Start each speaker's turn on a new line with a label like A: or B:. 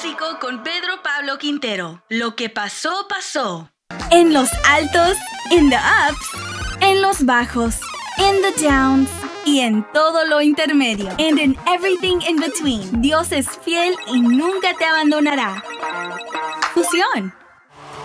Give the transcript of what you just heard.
A: Básico con Pedro Pablo Quintero. Lo que pasó, pasó.
B: En los altos, in the ups, en los bajos, in the downs y en todo lo intermedio. And in everything in between. Dios es fiel y nunca te abandonará. Fusión.